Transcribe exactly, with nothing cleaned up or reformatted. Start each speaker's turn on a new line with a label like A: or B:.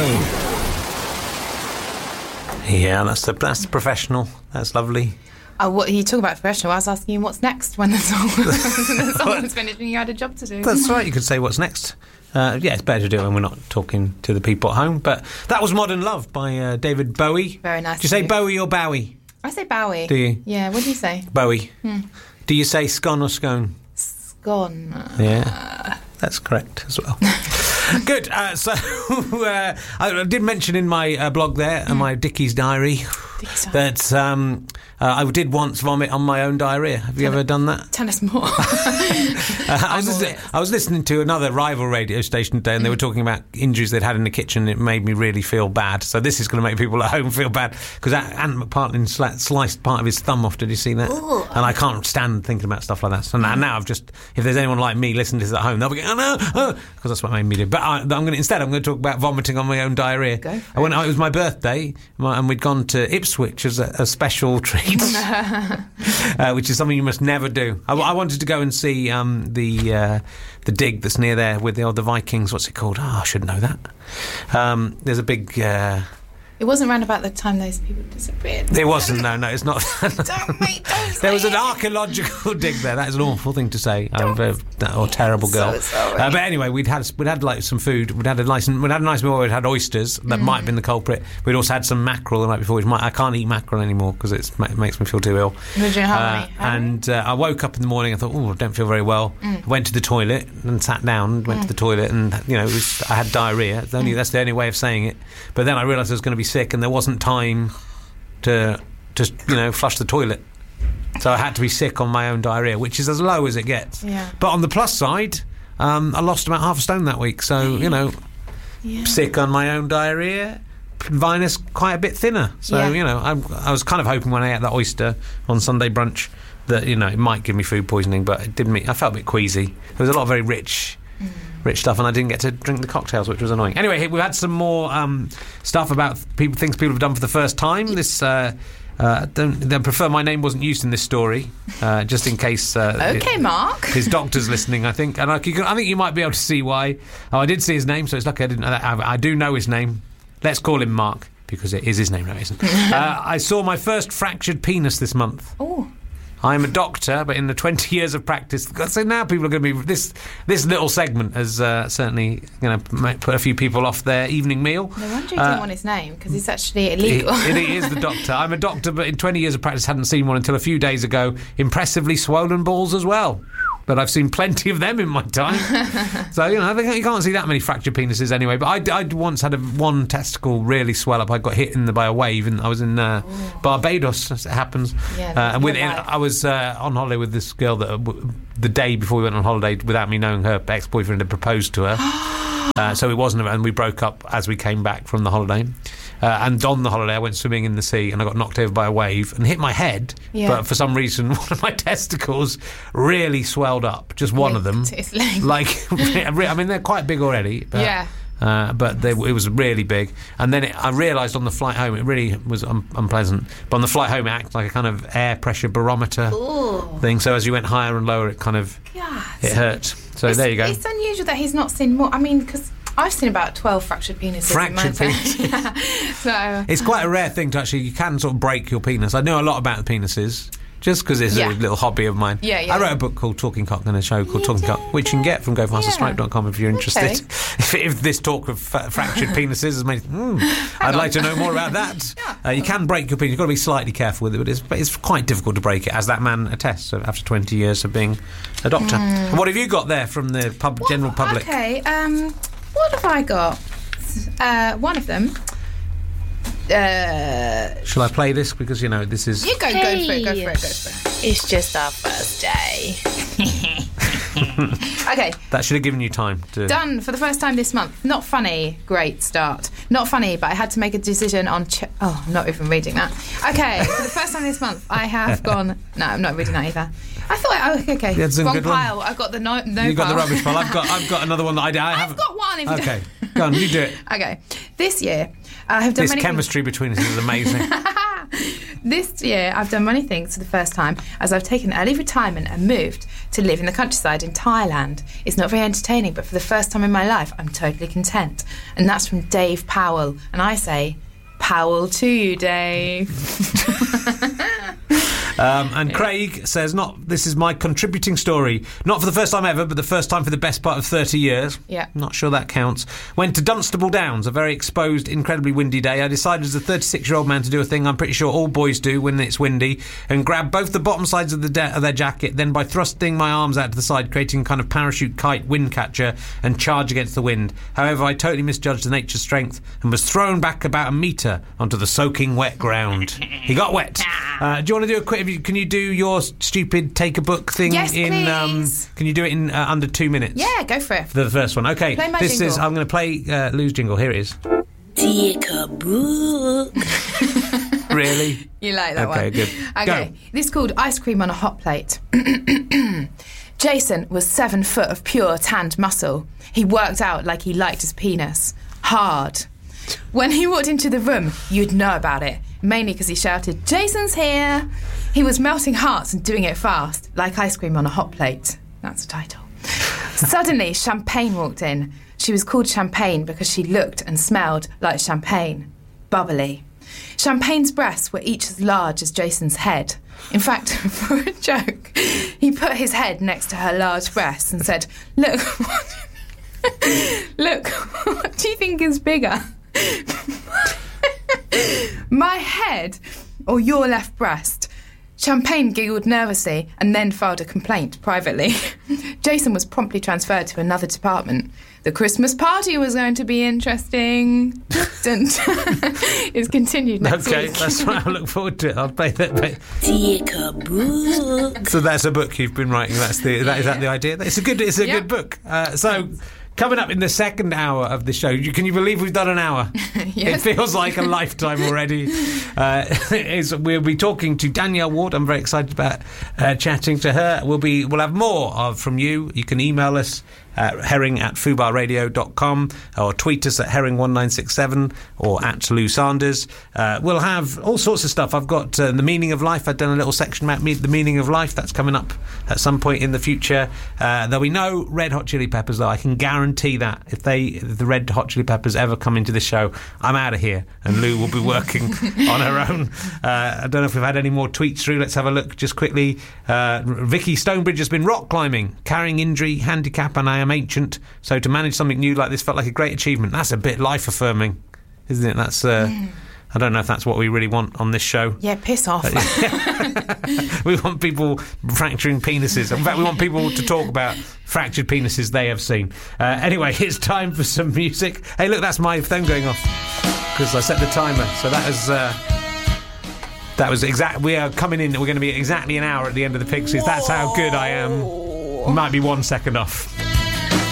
A: Yeah, that's the that's the professional. That's lovely.
B: Oh, what you talk about professional? I was asking you what's next when the song the song's finished and you had a job to do.
A: That's right. You could say what's next. Uh, yeah, it's better to do it when we're not talking to the people at home. But that was Modern Love by uh, David Bowie.
B: Very nice.
A: Do you say Bowie or Bowie?
B: I say Bowie.
A: Do you?
B: Yeah. What do you say?
A: Bowie.
B: Hmm.
A: Do you say scone or scone?
B: Scone.
A: Yeah, that's correct as well. Good. Uh, so uh, I did mention in my uh, blog there, mm. my Dickie's diary, Dickie's that um, uh, I did once vomit on my own diarrhea. Have you
B: tell
A: ever
B: it,
A: done that?
B: Tell us more.
A: uh, I, was listening, I was listening to another rival radio station today, and mm. they were talking about injuries they'd had in the kitchen. It made me really feel bad. So this is going to make people at home feel bad, because Ant McPartlin sli- sliced part of his thumb off. Did you see that? Ooh. And I can't stand thinking about stuff like that. So now, now I've just, if there's anyone like me listening to this at home, they'll be going, oh no, oh, because that's what made me do. But I, I'm going to, instead, I'm going to talk about vomiting on my own diarrhea.
B: Go for
A: I went,
B: it.
A: it was my birthday, my, and we'd gone to Ipswich as a, a special treat, uh, which is something you must never do. I, I wanted to go and see um, the uh, the dig that's near there with the, oh, the Vikings. What's it called? Oh, I should know that. Um, there's a big... Uh,
B: It wasn't around about the time those people disappeared.
A: It wasn't, no, no, it's not.
B: Don't, mate, don't
A: There was
B: say
A: an
B: it.
A: archaeological dig there. That is an awful thing to say. I'm a, or terrible girl.
B: So sorry.
A: Uh, but anyway, we'd had we'd had like some food. We'd had a nice we'd had a nice meal. We'd had oysters. That mm. might have been the culprit. We'd also had some mackerel the night before. Which might, I can't eat mackerel anymore because it makes me feel too ill.
B: Would you have
A: uh,
B: me?
A: And uh, I woke up in the morning. I thought, oh, I don't feel very well. Mm. Went to the toilet and sat down. Went mm. to the toilet and you know it was, I had diarrhea. It's only, mm. That's the only way of saying it. But then I realised I was going to be sick, and there wasn't time to just you know flush the toilet, so I had to be sick on my own diarrhea, which is as low as it gets.
B: Yeah.
A: But on the plus side, um, I lost about half a stone that week, so you know, yeah. sick on my own diarrhea, Vinus quite a bit thinner. So yeah. you know, I, I was kind of hoping when I ate that oyster on Sunday brunch that you know it might give me food poisoning, but it didn't. I felt a bit queasy. There was a lot of very rich. Mm. Rich stuff, and I didn't get to drink the cocktails, which was annoying. Anyway, we've had some more um, stuff about people, things people have done for the first time. This, uh, uh, don't, don't prefer my name wasn't used in this story, uh, just in case. Uh,
B: okay,
A: it,
B: Mark.
A: His doctor's listening, I think, and I, you can, I think you might be able to see why. Oh, I did see his name, so it's lucky I didn't. I, I do know his name. Let's call him Mark because it is his name, no, it isn't. uh, I saw my first fractured penis this month.
B: Oh.
A: I'm a doctor, but in the twenty years of practice, so now people are going to be this. This little segment has uh, certainly going to put a few people off their evening meal.
B: No wonder he
A: uh,
B: didn't want his name because it's actually illegal.
A: It, it is the doctor. I'm a doctor, but in twenty years of practice, hadn't seen one until a few days ago. Impressively swollen balls as well. But I've seen plenty of them in my time. So, you know, you can't see that many fractured penises anyway. But I, I once had a, one testicle really swell up. I got hit in the, by a wave, and I was in uh, Barbados, as it happens.
B: Yeah,
A: uh, and with it, I was uh, on holiday with this girl that uh, w- the day before we went on holiday, without me knowing, her ex-boyfriend had proposed to her. uh, so it wasn't, and we broke up as we came back from the holiday. Uh, and on the holiday, I went swimming in the sea and I got knocked over by a wave and hit my head. Yeah. But for some reason, one of my testicles really swelled up. Just one
B: Linked
A: of them.
B: his leg.
A: Like, I mean, they're quite big already. But,
B: yeah.
A: Uh, but they, it was really big. And then it, I realised on the flight home, it really was un- unpleasant. But on the flight home, it acted like a kind of air pressure barometer Ooh. thing. So as you went higher and lower, it kind of,
B: yeah,
A: it hurt. So
B: it's,
A: there you go.
B: It's unusual that he's not seen more. I mean, because I've seen about twelve fractured penises.
A: Fractured
B: in my
A: penis.
B: yeah. So
A: it's quite a rare thing to actually, you can sort of break your penis. I know a lot about the penises, just because it's yeah. a little hobby of mine.
B: Yeah, yeah,
A: I wrote
B: yeah.
A: a book called Talking Cock and a show called
B: You
A: Talking
B: did,
A: Cock, which you can get from go faster stripe dot com if you're interested.
B: Okay.
A: if, if this talk of fa- fractured penises has made... Mm, I'd on. like to know more about that.
B: yeah.
A: uh, you can break your penis. You've got to be slightly careful with it, but it's, but it's quite difficult to break it, as that man attests after twenty years of being a doctor. Mm. What have you got there from the pub,
B: what,
A: general public?
B: Okay, um, what have I got? Uh, one of them. Uh,
A: Shall I play this? Because, you know, this is...
B: You go,
C: hey,
B: go for it, go for it, go for it.
C: It's just our first day.
B: Okay.
A: That should have given you time to...
B: Done for the first time this month. Not funny. Great start. Not funny, but I had to make a decision on... Ch- oh, I'm not even reading that. Okay, for the first time this month, I have gone... No, I'm not reading that either. I thought... Oh, okay, okay.
A: Yeah,
B: Wrong
A: good
B: pile.
A: one.
B: I've got the no, no
A: You got
B: pile.
A: the rubbish pile. I've got I've got another one that I, I
B: I've
A: haven't...
B: got one. If you
A: Okay, go on, you do it.
B: Okay. This year, I have done
A: This
B: many
A: chemistry
B: things.
A: between us is amazing.
B: This year, I've done many things for the first time, as I've taken early retirement and moved to live in the countryside in Thailand. It's not very entertaining, but for the first time in my life, I'm totally content. And that's from Dave Powell. And I say, Powell to you, Dave.
A: Um, and Craig says, "Not this is my contributing story. Not for the first time ever, but the first time for the best part of thirty years.
B: Yeah.
A: Not sure that counts. Went to Dunstable Downs, a very exposed, incredibly windy day. I decided as a thirty-six-year-old man to do a thing I'm pretty sure all boys do when it's windy, and grab both the bottom sides of, the de- of their jacket, then by thrusting my arms out to the side, creating a kind of parachute kite wind catcher, and charge against the wind. However, I totally misjudged the nature's strength and was thrown back about a metre onto the soaking wet ground. He got wet. Uh, do you want to do a quick... Can you do your stupid take a book thing?
B: Yes,
A: in?
B: please.
A: Um, can you do it in uh, under two minutes?
B: Yeah, go for it.
A: For the first one, okay.
B: Play my
A: this
B: jingle.
A: is. I'm going to play uh, Lou's jingle. Here it is.
C: Take a book.
A: Really?
B: You like that
A: Okay,
B: one?
A: good.
B: Okay,
A: Go.
B: this is called Ice Cream on a Hot Plate. Jason was seven foot of pure tanned muscle. He worked out like he liked his penis. Hard. When he walked into the room, you'd know about it, mainly because he shouted, "Jason's here!" He was melting hearts and doing it fast, like ice cream on a hot plate. That's the title. Suddenly, Champagne walked in. She was called Champagne because she looked and smelled like champagne. Bubbly. Champagne's breasts were each as large as Jason's head. In fact, for a joke, he put his head next to her large breasts and said, "Look, what, look, what do you think is bigger? My head or your left breast?" Champagne giggled nervously and then filed a complaint privately. Jason was promptly transferred to another department. The Christmas party was going to be interesting. It's continued next
A: Okay,
B: week.
A: that's right. I look forward to it. I'll play that bit.
C: Take a book.
A: So that's a book you've been writing. That's the. That, is that the idea? It's a good. It's a
B: Yeah.
A: good book. Uh, so. Coming up in the second hour of the show, you, can you believe we've done an hour?
B: Yes.
A: It feels like a lifetime already. Uh, is, we'll be talking to Danielle Ward. I'm very excited about uh, chatting to her. We'll be we'll have more of from you. You can email us at herring at fubarradio dot com or tweet us at herring one nine six seven or at Lou Sanders. Uh, we'll have all sorts of stuff. I've got uh, the meaning of life. I've done a little section about me, the meaning of life. That's coming up at some point in the future. Uh, there'll be no Red Hot Chili Peppers, though. I can guarantee that if they if the Red Hot Chili Peppers ever come into this show, I'm out of here and Lou will be working on her own. Uh, I don't know if we've had any more tweets through. Let's have a look just quickly. Uh, Vicky Stonebridge has been rock climbing, carrying injury, handicap, and I am ancient. So to manage something new like this felt like a great achievement. That's a bit life affirming, isn't it? That's. Uh, mm. I don't know if that's what we really want on this show.
B: Yeah, piss off.
A: We want people fracturing penises. In fact, we want people to talk about fractured penises they have seen. Uh, anyway, it's time for some music. Hey, look, that's my phone going off because I set the timer. So that is uh, that was exact. We are coming in. We're going to be exactly an hour at the end of the Pixies. That's how good I am. Might be one second off.